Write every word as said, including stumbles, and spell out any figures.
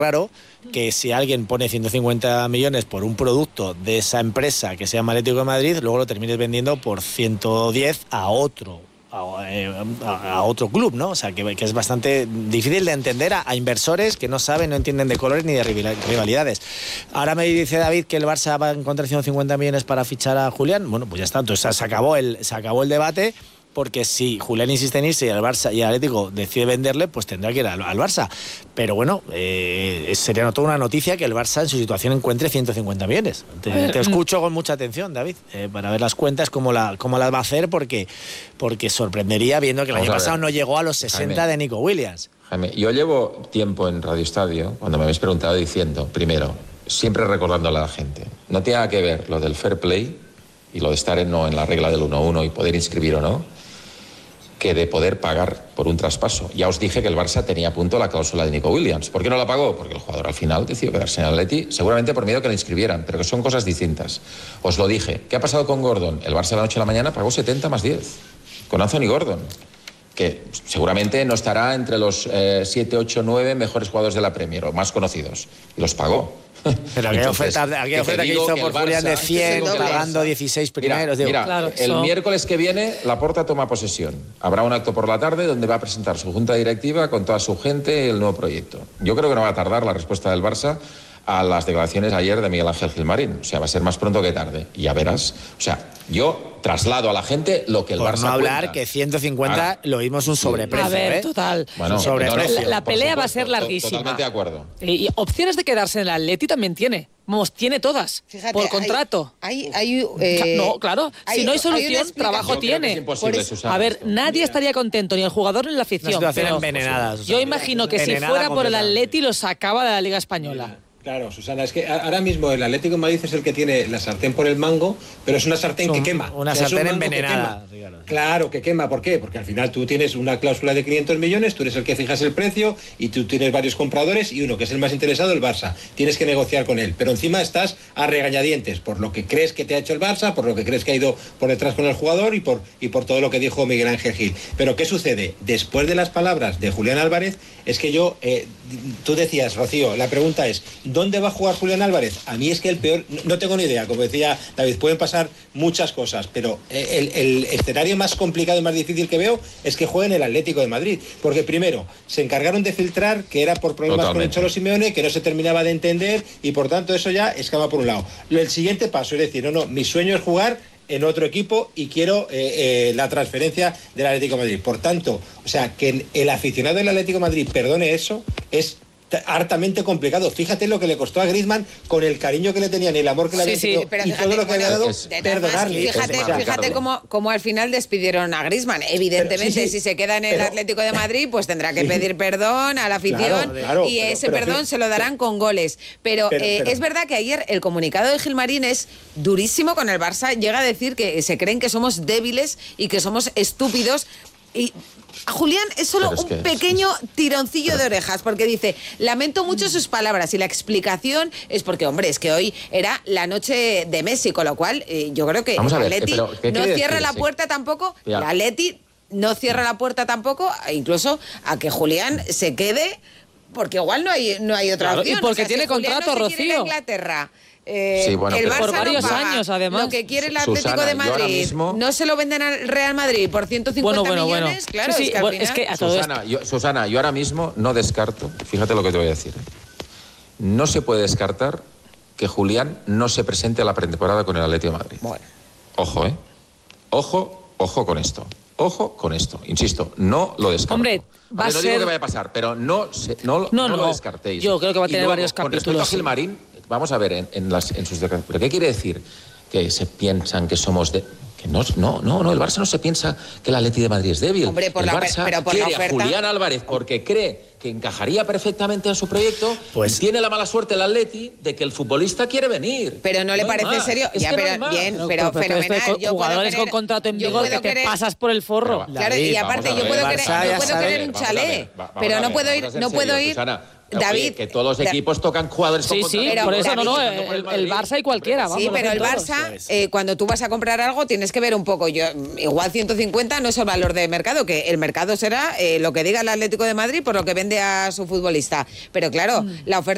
Claro que si alguien pone ciento cincuenta millones por un producto de esa empresa que se llama Atlético de Madrid, luego lo termines vendiendo por ciento diez a otro a, a, a otro club, ¿no? O sea, que, que es bastante difícil de entender a, a inversores que no saben, no entienden de colores ni de rivalidades. Ahora me dice David que el Barça va a encontrar ciento cincuenta millones para fichar a Julián. Bueno, pues ya está, entonces se acabó el, se acabó el debate. Porque si Julián insiste en irse y el Barça y el Atlético decide venderle, pues tendrá que ir al, al Barça. Pero bueno, eh, sería toda una noticia que el Barça en su situación encuentre ciento cincuenta millones. Te, te escucho con mucha atención, David, eh, para ver las cuentas, cómo, la, cómo las va a hacer, porque, porque sorprendería viendo que el Vamos año pasado no llegó a los sesenta Jaime, de Nico Williams. Jaime, yo llevo tiempo en Radio Estadio, cuando me habéis preguntado, diciendo, primero, siempre recordándole a la gente, no tiene nada que ver lo del fair play y lo de estar en, no, en la regla del uno uno y poder inscribir o no, que de poder pagar por un traspaso. Ya os dije que el Barça tenía a punto la cláusula de Nico Williams. ¿Por qué no la pagó? Porque el jugador al final decidió quedarse en el Atleti, seguramente por miedo a que la inscribieran, pero que son cosas distintas. Os lo dije. ¿Qué ha pasado con Gordon? El Barça de la noche a la mañana pagó setenta más diez con Anthony Gordon, que seguramente no estará entre los eh, siete, ocho, nueve mejores jugadores de la Premier o más conocidos. Y los pagó. Pero aquella oferta, aquella oferta que, que hizo que por Julián de cien, pagando dieciséis primeros. Mira, digo, mira claro, el eso. miércoles que viene Laporta toma posesión. Habrá un acto por la tarde donde va a presentar su junta directiva con toda su gente el nuevo proyecto. Yo creo que no va a tardar la respuesta del Barça a las declaraciones ayer de Miguel Ángel Gilmarín. O sea, va a ser más pronto que tarde. Y ya verás. O sea, yo traslado a la gente lo que el por Barça no hablar cuenta. que ciento cincuenta ah, lo vimos un sobreprecio. A ver, ¿eh? total. Bueno, un sobreprecio. No, no, la, la pelea supuesto, va a ser larguísima. Totalmente de acuerdo. Y, y opciones de quedarse en el Atleti también tiene. Vamos, tiene todas. Fíjate, por contrato. Hay, hay, hay, eh, no, claro. hay, si no hay solución, hay trabajo tiene. Imposible, Susana, a ver, esto. nadie Mira. estaría contento, ni el jugador ni la afición. Una situación pero, envenenada. Susana. Yo imagino que si fuera por el Atleti lo sacaba de la Liga Española. Mira. Claro, Susana, es que ahora mismo el Atlético de Madrid es el que tiene la sartén por el mango, pero es una sartén un, que quema. Una o sea, sartén es un envenenada. Que claro, que quema. ¿Por qué? Porque al final tú tienes una cláusula de quinientos millones, tú eres el que fijas el precio y tú tienes varios compradores y uno que es el más interesado, el Barça. Tienes que negociar con él, pero encima estás a regañadientes por lo que crees que te ha hecho el Barça, por lo que crees que ha ido por detrás con el jugador y por, y por todo lo que dijo Miguel Ángel Gil. Pero ¿qué sucede? Después de las palabras de Julián Álvarez, es que yo, eh, tú decías, Rocío, la pregunta es, ¿dónde va a jugar Julián Álvarez? A mí es que el peor, no tengo ni idea, como decía David, pueden pasar muchas cosas, pero el, el escenario más complicado y más difícil que veo es que juegue en el Atlético de Madrid, porque primero, se encargaron de filtrar que era por problemas Totalmente. con el Cholo Simeone, que no se terminaba de entender, y por tanto eso ya escapa por un lado. El siguiente paso es decir, no, no, mi sueño es jugar en otro equipo y quiero eh, eh, la transferencia del Atlético de Madrid. Por tanto, o sea, que el aficionado del Atlético de Madrid perdone eso es hartamente complicado. Fíjate lo que le costó a Griezmann con el cariño que le tenían y el amor que le había sí, sí, y todo lo que bueno, había dado, es, perdonarle. Fíjate, fíjate cómo, cómo al final despidieron a Griezmann. Evidentemente, sí, sí, si se queda en el pero, Atlético de Madrid, pues tendrá que pedir perdón a la afición claro, claro, y pero, ese pero, perdón pero, se lo darán con goles. Pero, pero, eh, pero es verdad que ayer el comunicado de Gilmarín es durísimo con el Barça. Llega a decir que se creen que somos débiles y que somos estúpidos. Y a Julián es solo es un pequeño tironcillo pero... de orejas, porque dice, lamento mucho sus palabras, y la explicación es porque, hombre, es que hoy era la noche de Messi, con lo cual eh, yo creo que el Atleti no cierra la puerta tampoco, el Atleti no cierra la puerta tampoco, incluso a que Julián se quede, porque igual no hay, no hay otra claro, opción. Y porque o sea, tiene si contrato, no Rocío. Inglaterra. Eh, sí, bueno, el Barça por varios no paga. años, además. Lo que quiere el Atlético Susana, de Madrid mismo... no se lo venden al Real Madrid por ciento cincuenta bueno, bueno, millones. Bueno. Claro, sí, sí, es que, bueno, al final... es que a todo Susana, yo, Susana, yo ahora mismo no descarto, fíjate lo que te voy a decir, no se puede descartar que Julián no se presente a la pretemporada con el Atlético de Madrid. Bueno. Ojo, ¿eh? Ojo, ojo con esto. Ojo con esto. Insisto, no lo descarto. Hombre, va Hombre, no a digo ser... que vaya a pasar, pero no, se, no, no, no, no lo descartéis. Yo creo que va a tener luego, varios capítulos. Con respecto a Gilmarín, vamos a ver en, en, las, en sus declaraciones. ¿Pero qué quiere decir? Que se piensan que somos de... Que no, no, no, no, el Barça no se piensa que el Atleti de Madrid es débil. Hombre, por el la, Barça pero por quiere la oferta... a Julián Álvarez porque cree que encajaría perfectamente en su proyecto, pues... y tiene la mala suerte el Atleti de que el futbolista quiere venir. Pero no le no parece en serio... Es ya, que pero no bien, no, pero, pero fenomenal. Con, yo jugadores querer, con contrato en vigor que te querer... pasas por el forro. Pero, claro, y aparte yo puedo querer, yo puedo querer un chalet, pero no puedo ir, no puedo ir... David, oye, que todos los equipos da... tocan jugadores sí, con sí, pero, por eso David, no, no, el, el, el Barça y cualquiera. Vamos, sí, pero el Barça, eh, cuando tú vas a comprar algo, tienes que ver un poco. Yo, igual ciento cincuenta no es el valor de mercado, que el mercado será eh, lo que diga el Atlético de Madrid por lo que vende a su futbolista. Pero claro, mm. la oferta